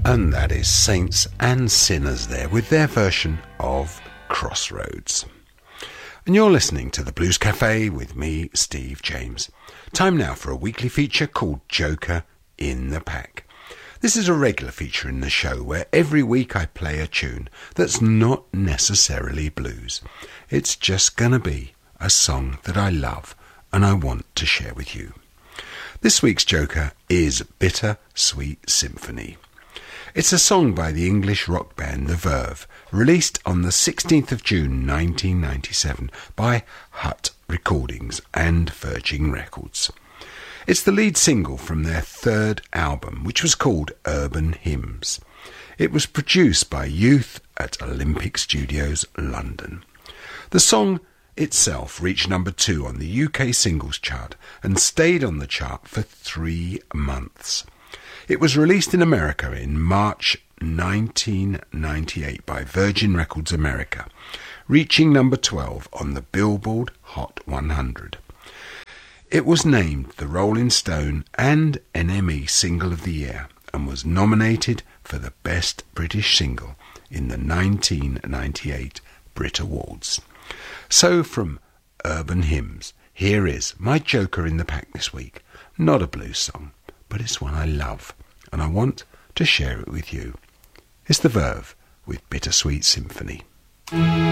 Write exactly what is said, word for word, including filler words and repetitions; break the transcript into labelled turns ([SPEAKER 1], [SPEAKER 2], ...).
[SPEAKER 1] And that is Saints and Sinners there with their version of Crossroads. And you're listening to the Blues Cafe with me, Steve James. Time now for a weekly feature called Joker in the Pack. This is a regular feature in the show where every week I play a tune that's not necessarily blues. It's just gonna be a song that I love and I want to share with you. This week's Joker is Bitter Sweet Symphony. It's a song by the English rock band The Verve, released on the sixteenth of June nineteen ninety-seven by Hut Recordings and Virgin Records. It's the lead single from their third album, which was called Urban Hymns. It was produced by Youth at Olympic Studios, London. The song itself reached number two on the U K singles chart and stayed on the chart for three months. It was released in America in March nineteen ninety-eight by Virgin Records America, reaching number twelve on the Billboard Hot one hundred. It was named the Rolling Stone and N M E Single of the Year and was nominated for the Best British Single in the nineteen ninety-eight Brit Awards. So from Urban Hymns, here is my Joker in the Pack this week. Not a blues song, but it's one I love, and I want to share it with you. It's The Verve with Bittersweet Symphony.